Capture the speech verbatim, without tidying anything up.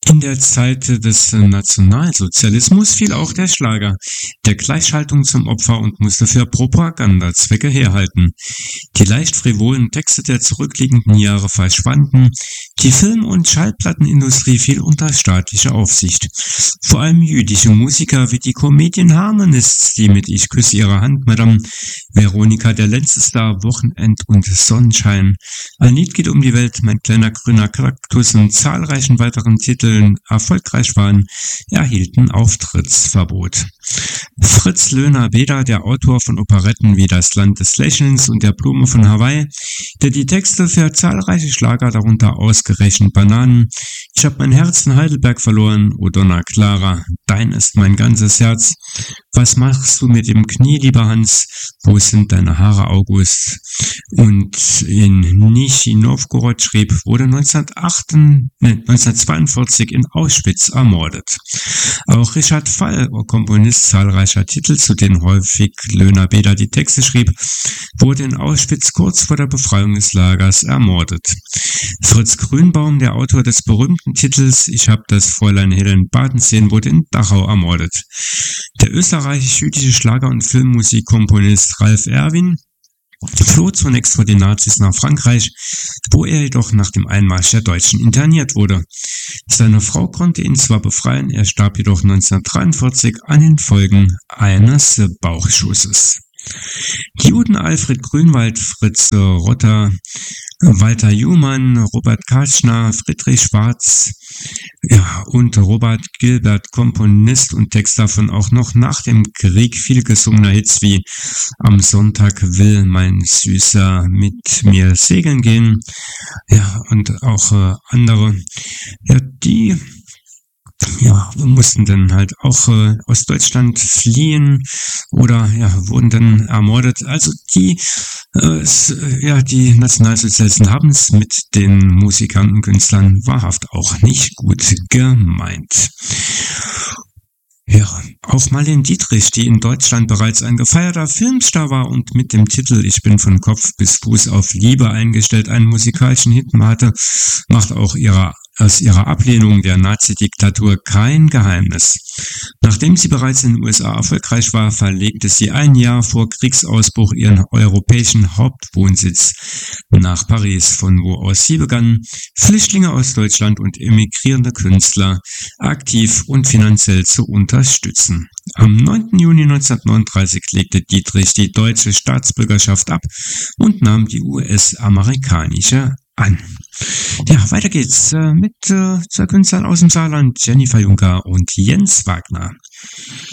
In der Zeit des Nationalsozialismus fiel auch der Schlager der Gleichschaltung zum Opfer und musste für Propagandazwecke herhalten. Die leicht frivolen Texte der zurückliegenden Jahre verschwanden, die Film- und Schallplattenindustrie fiel unter staatliche Aufsicht. Vor allem jüdische Musiker wie die Comedian Harmonists, die mit Ich küsse ihre Hand, Madame, Veronika der Lenzstar, Wochenend und Sonnenschein, Ein Lied geht um die Welt, Mein kleiner grüner Kaktus und zahlreichen weiteren Titeln erfolgreich waren, erhielten Auftrittsverbot. Fritz Löhner-Beder, der Autor von Operetten wie Das Land des Lächelns und Der Blume von Hawaii, der die Texte für zahlreiche Schlager, darunter ausgerechnet Bananen, Ich hab mein Herz in Heidelberg verloren, O Donna Clara, Dein ist mein ganzes Herz, Was machst du mit dem Knie, lieber Hans, Wo sind deine Haare, August? Und in Nischni Nowgorod schrieb, wurde neunzehnhundertacht, ne, neunzehnhundertzweiundvierzig in Auschwitz ermordet. Auch Richard Fall, Komponist zahlreicher Titel, zu denen häufig Löhner-Beder die Texte schrieb, wurde in Auschwitz kurz vor der Befreiung des Lagers ermordet. Fritz Grünbaum, der Autor des berühmten Titels Ich hab das Fräulein Helen baden sehen, wurde in Dachau ermordet. Der österreichisch-jüdische Schlager- und Filmmusikkomponist Ralf Erwin floh zunächst vor den Nazis nach Frankreich, wo er jedoch nach dem Einmarsch der Deutschen interniert wurde. Seine Frau konnte ihn zwar befreien, er starb jedoch neunzehnhundertdreiundvierzig an den Folgen eines Bauchschusses. Die Juden Alfred Grünwald, Fritz Rotter, Walter Juhmann, Robert Katschner, Friedrich Schwarz, ja, und Robert Gilbert, Komponist und Texter von auch noch nach dem Krieg viel gesungener Hits wie Am Sonntag will mein Süßer mit mir segeln gehen, ja, und auch äh, andere, ja, die Ja, wir mussten dann halt auch äh, aus Deutschland fliehen oder ja, wurden dann ermordet. Also die, äh, s, ja, die Nationalsozialisten haben es mit den Musikern und Künstlern wahrhaft auch nicht gut gemeint. Ja, auch Marlene Dietrich, die in Deutschland bereits ein gefeierter Filmstar war und mit dem Titel Ich bin von Kopf bis Fuß auf Liebe eingestellt einen musikalischen Hit hatte, macht auch ihrer aus ihrer Ablehnung der Nazi-Diktatur kein Geheimnis. Nachdem sie bereits in den U S A erfolgreich war, verlegte sie ein Jahr vor Kriegsausbruch ihren europäischen Hauptwohnsitz nach Paris, von wo aus sie begann, Flüchtlinge aus Deutschland und emigrierende Künstler aktiv und finanziell zu unterstützen. Am neunten Juni neunzehnhundertneununddreißig legte Dietrich die deutsche Staatsbürgerschaft ab und nahm die U S-amerikanische an. Ja, weiter geht's äh, mit äh, zwei Künstlern aus dem Saarland, Jennifer Juncker und Jens Wagner.